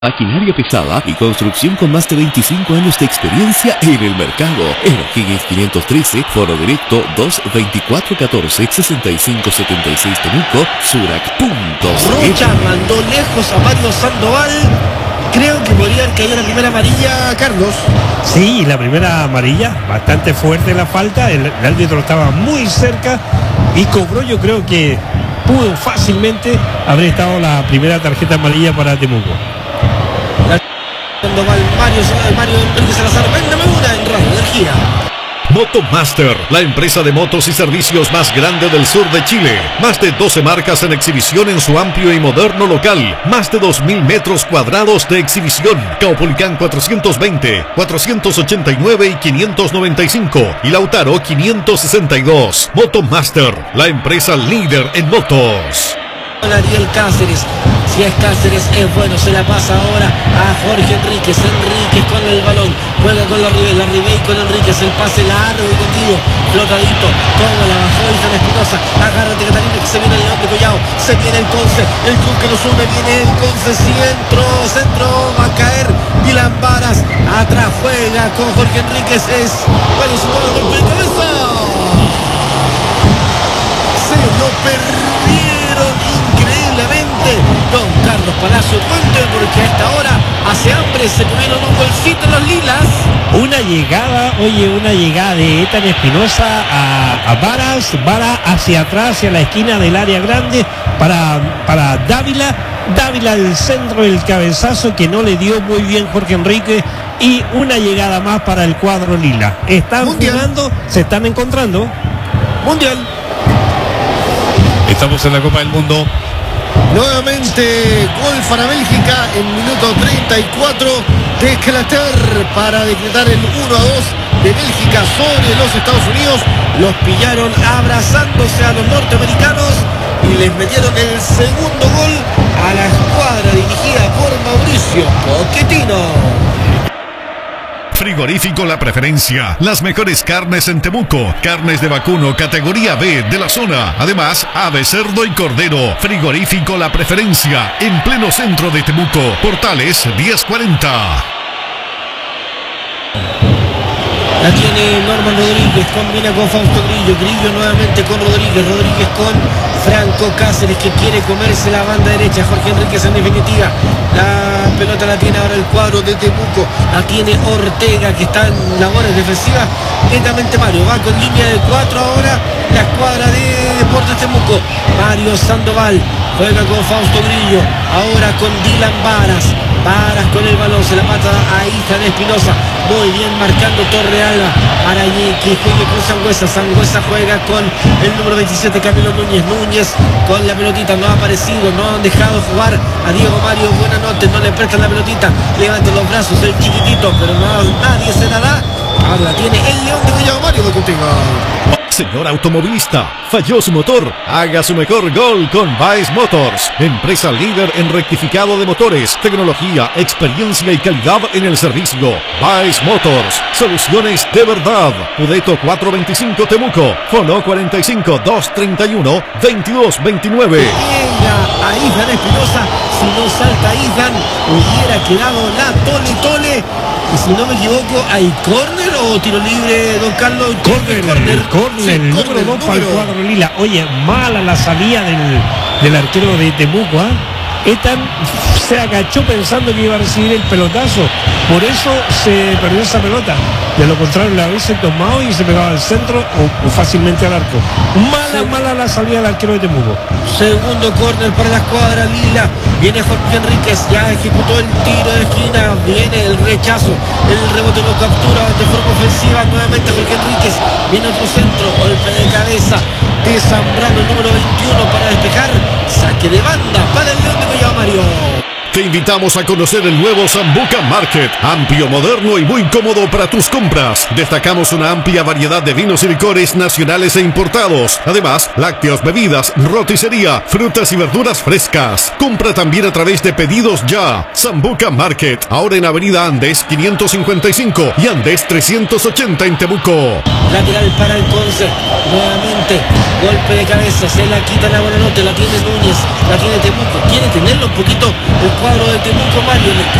Maquinaria pesada y construcción con más de 25 años de experiencia en el mercado. En O'Higgins 513, foro directo 22414-6576 Temuco, Surac.cl. Rocha mandó lejos a Mario Sandoval. Creo que podría haber caído la primera amarilla, Carlos. Sí, la primera amarilla, bastante fuerte la falta. El árbitro estaba muy cerca y cobró. Yo creo que pudo fácilmente haber estado la primera tarjeta amarilla para Temuco. Mario Enrique Salazar, véndame una en Radio Energía. Motomaster, la empresa de motos y servicios más grande del sur de Chile. Más de 12 marcas en exhibición en su amplio y moderno local. Más de 2.000 metros cuadrados de exhibición. Caupolicán 420, 489 y 595. Y Lautaro 562. Motomaster, la empresa líder en motos. Ariel Cáceres, si es Cáceres es bueno, se la pasa ahora a Jorge Enríquez. Enríquez con el balón, juega con la Ribey con Enríquez, el pase largo y contigo, flotadito, toma, la bajó Ethan Espinosa, agárrate Catalina que se viene el León de Collao, se viene el Conce, el club que nos une, viene el Conce, centro, va a caer Dylan Varas, atrás juega con Jorge Enríquez, es bueno, su golpe de cabeza, se lo perdieron increíblemente don Carlos Palacio Puente, porque a esta hora hace hambre, se comieron un golcito los lilas. Una llegada de Ethan Espinosa a Varas hacia atrás, hacia la esquina del área grande para Dávila del centro del cabezazo que no le dio muy bien Jorge Enrique, y una llegada más para el cuadro lila. Están jugando, se están encontrando. Mundial. Estamos en la Copa del Mundo. Nuevamente gol para Bélgica en minuto 34 de Escalater para decretar el 1-2 de Bélgica sobre los Estados Unidos. Los pillaron abrazándose a los norteamericanos y les metieron el segundo gol a la escuadra dirigida por Mauricio Pochettino. Frigorífico La Preferencia, las mejores carnes en Temuco, carnes de vacuno categoría B de la zona, además ave, cerdo y cordero. Frigorífico La Preferencia, en pleno centro de Temuco, Portales 1040. La tiene Norman Rodríguez, combina con Fausto Grillo nuevamente con Rodríguez con Franco Cáceres, que quiere comerse la banda derecha. Jorge Enríquez en definitiva. La pelota la tiene ahora el cuadro de Temuco. La tiene Ortega, que está en labores defensivas. Netamente Mario va con línea de 4 ahora. La escuadra de Deportes Temuco. Mario Sandoval juega con Fausto Grillo. Ahora con Dylan Varas con el balón, se la mata a Ethan Espinosa. Muy bien marcando Torrealba para que juegue con Sangüesa juega con el número 27 Camilo Núñez con la pelotita, no ha aparecido, no han dejado jugar a Diego Mario Buenanote, no le prestan la pelotita, levanta los brazos el chiquitito, pero nadie se la da. Ahora la tiene el León de Collao. Mario, va contigo. Señor automovilista, falló su motor, haga su mejor gol con Baez Motors, empresa líder en rectificado de motores, tecnología, experiencia y calidad en el servicio. Baez Motors, soluciones de verdad. Pudeto 425 Temuco, fono 45-231-2229. Llega a Ethan Espinosa, si no salta Ethan, hubiera quedado la tole. Y si no me equivoco, ¿hay córner o tiro libre, don Carlos? Córner, el número 2 para el cuadro lila. Oye, mala la salida del arquero de Temuco, ¿eh? Ethan se agachó pensando que iba a recibir el pelotazo, por eso se perdió esa pelota. De lo contrario, la hubiese tomado y se pegaba al centro o fácilmente al arco. Mala la salida del arquero de Temuco. Segundo córner para la escuadra lila. Viene Jorge Enríquez, ya ejecutó el tiro de esquina, viene el rechazo, el rebote lo captura de forma ofensiva nuevamente Jorge Enríquez. Viene otro centro, golpe de cabeza de Zambrano, número 21 para despejar. Saque de banda para el León de Collao, Mario. Te invitamos a conocer el nuevo Sambuca Market, amplio, moderno y muy cómodo para tus compras. Destacamos una amplia variedad de vinos y licores nacionales e importados. Además, lácteos, bebidas, roticería, frutas y verduras frescas. Compra también a través de Pedidos Ya. Sambuca Market, ahora en Avenida Andes 555 y Andes 380 en Temuco. Lateral para el Conce, nuevamente, golpe de cabeza, se la quita la Buenanote, la tiene Núñez, la tiene Temuco, quiere tenerlo un poquito el cuadro de Temuco, Mario.